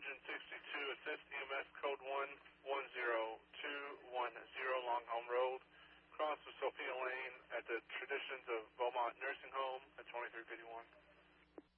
assist EMS code 110210 Long Home Road, across the Sophia Lane at the Traditions of Beaumont Nursing Home at 2351.